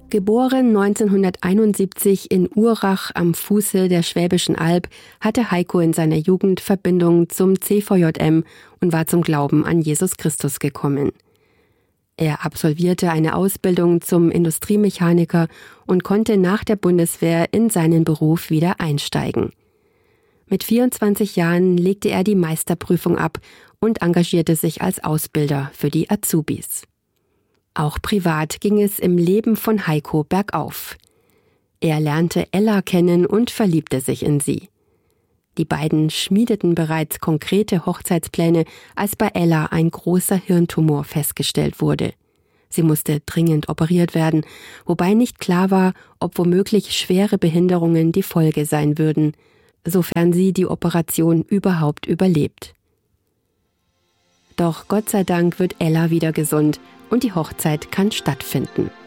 Geboren 1971 in Urach am Fuße der Schwäbischen Alb, hatte Heiko in seiner Jugend Verbindung zum CVJM und war zum Glauben an Jesus Christus gekommen. Er absolvierte eine Ausbildung zum Industriemechaniker und konnte nach der Bundeswehr in seinen Beruf wieder einsteigen. Mit 24 Jahren legte er die Meisterprüfung ab und engagierte sich als Ausbilder für die Azubis. Auch privat ging es im Leben von Heiko bergauf. Er lernte Ella kennen und verliebte sich in sie. Die beiden schmiedeten bereits konkrete Hochzeitspläne, als bei Ella ein großer Hirntumor festgestellt wurde. Sie musste dringend operiert werden, wobei nicht klar war, ob womöglich schwere Behinderungen die Folge sein würden, sofern sie die Operation überhaupt überlebt. Doch Gott sei Dank wird Ella wieder gesund und die Hochzeit kann stattfinden.